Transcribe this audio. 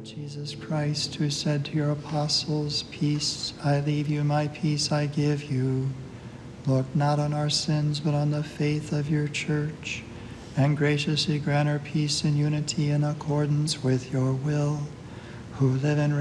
Jesus Christ, who said to your apostles, "Peace I leave you, my peace I give you," look not on our sins, but on the faith of your church, and graciously grant her peace and unity in accordance with your will, who live and